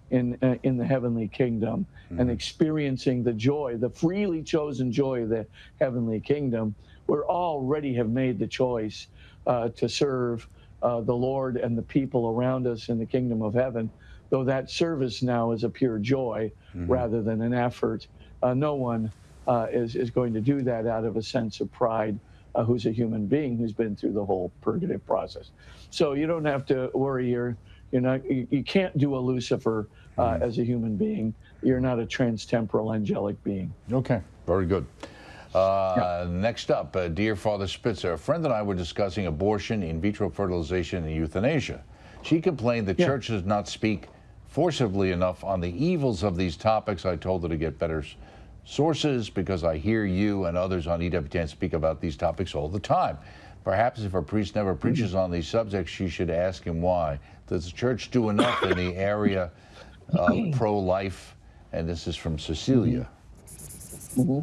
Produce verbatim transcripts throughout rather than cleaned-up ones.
in uh, in the heavenly kingdom mm-hmm. and experiencing the joy, the freely chosen joy of the heavenly kingdom. We already have made the choice uh, to serve uh, the Lord and the people around us in the kingdom of heaven, though that service now is a pure joy mm-hmm. rather than an effort. Uh, no one uh, is, is going to do that out of a sense of pride, uh, who's a human being who's been through the whole purgative process. So you don't have to worry. You're, you're not, you, you can't do a Lucifer uh, mm-hmm. as a human being. You're not a transtemporal angelic being. Okay, very good. Uh, yeah. Next up, uh, dear Father Spitzer, a friend and I were discussing abortion, in vitro fertilization, and euthanasia. She complained the yeah. church does not speak forcibly enough on the evils of these topics. I told her to get better sources because I hear you and others on E W T N speak about these topics all the time. Perhaps if a priest never preaches on these subjects, she should ask him why. Does the church do enough in the area of pro-life? And this is from Cecilia. Mm-hmm.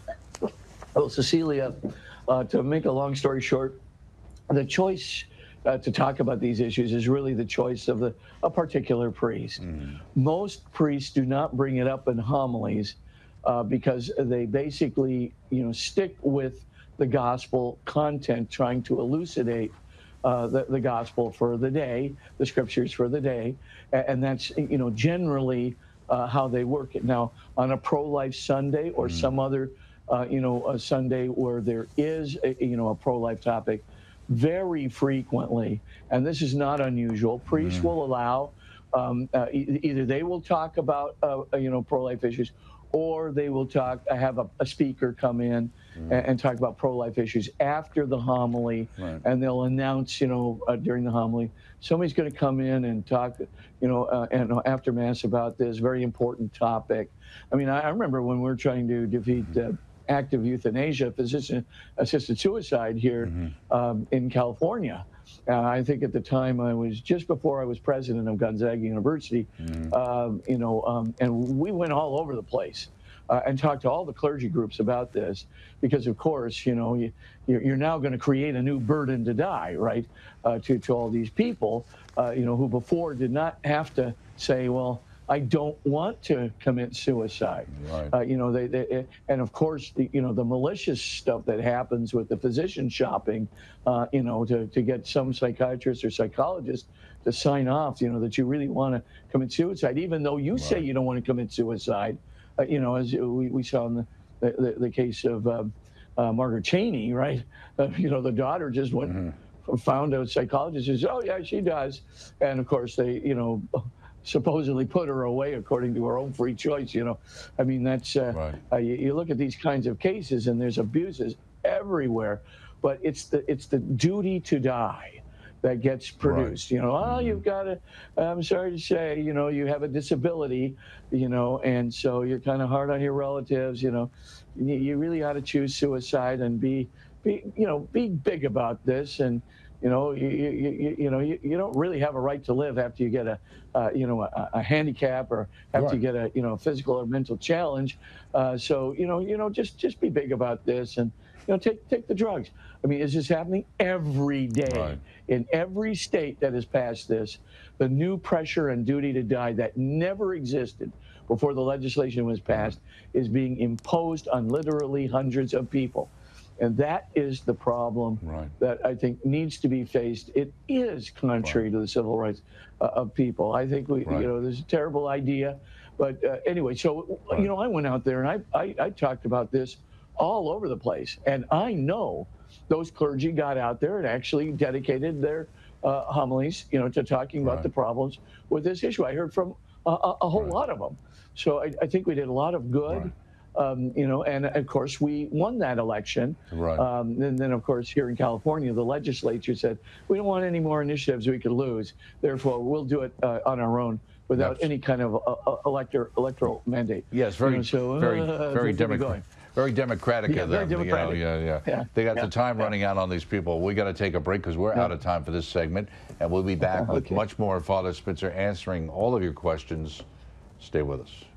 Well, Cecilia, uh, to make a long story short, the choice uh, to talk about these issues is really the choice of the, a particular priest. Mm. Most priests do not bring it up in homilies uh, because they basically, you know, stick with the gospel content, trying to elucidate uh, the, the gospel for the day, the scriptures for the day, and that's, you know, generally uh, how they work it. Now, on a pro-life Sunday or mm. some other Uh, you know, a Sunday where there is, a, you know, a pro-life topic, very frequently, and this is not unusual, priests mm. will allow, um, uh, e either they will talk about, uh, you know, pro-life issues, or they will talk, have a, a speaker come in mm. and, and talk about pro-life issues after the homily, right. and they'll announce, you know, uh, during the homily, somebody's going to come in and talk, you know, uh, and after Mass about this very important topic. I mean, I, I remember when we were trying to defeat uh, active euthanasia, physician-assisted suicide here mm-hmm. um, in California. Uh, I think at the time I was just before I was president of Gonzaga University, mm-hmm. um, you know, um, and we went all over the place uh, and talked to all the clergy groups about this because, of course, you know, you, you're now going to create a new burden to die, right, uh, to, to all these people, uh, you know, who before did not have to say, well, I don't want to commit suicide. Right. Uh, you know, they, they, and of course, the, you know, the malicious stuff that happens with the physician shopping, uh, you know, to, to get some psychiatrist or psychologist to sign off, you know, that you really want to commit suicide, even though you right. say you don't want to commit suicide. Uh, you know, as we, we saw in the, the, the case of um, uh, Margaret Cheney, right? Uh, you know, the daughter just went, mm-hmm. found a psychologist and says, oh, yeah, she does. And of course, they, you know, supposedly put her away according to her own free choice. You know, I mean, that's uh, right. uh, you, you look at these kinds of cases and there's abuses everywhere, but it's the it's the duty to die that gets produced. Right. You know, oh, you've got to, I'm sorry to say, you know, you have a disability, you know, and so you're kind of hard on your relatives, you know, you, you really ought to choose suicide and be, be, you know, be big about this. And, you know, you, you, you, you know, you, you don't really have a right to live after you get a, uh, you know, a, a handicap or after right. you get a, you know, physical or mental challenge. Uh, so, you know, you know, just just be big about this and, you know, take take the drugs. I mean, is this happening every day right. in every state that has passed this? The new pressure and duty to die that never existed before the legislation was passed is being imposed on literally hundreds of people. And that is the problem right. that I think needs to be faced. It is contrary right. to the civil rights uh, of people. I think we, right. you know, there's a terrible idea. But uh, anyway, so, right. you know, I went out there and I, I, I talked about this all over the place. And I know those clergy got out there and actually dedicated their uh, homilies, you know, to talking about right. the problems with this issue. I heard from a, a, a whole right. lot of them. So I, I think we did a lot of good. Right. Um, you know, and of course we won that election. Right. Um, and then, of course, here in California, the legislature said we don't want any more initiatives we could lose. Therefore, we'll do it uh, on our own without That's... any kind of uh, elector, electoral mandate. Yes, very, you know, so, very, uh, very democratic. Very democratic yeah, of them. Very democratic. You know, yeah, yeah, yeah. They got yeah. the time yeah. running out on these people. We got to take a break because we're yeah. out of time for this segment, and we'll be back okay. with much more Father Spitzer answering all of your questions. Stay with us.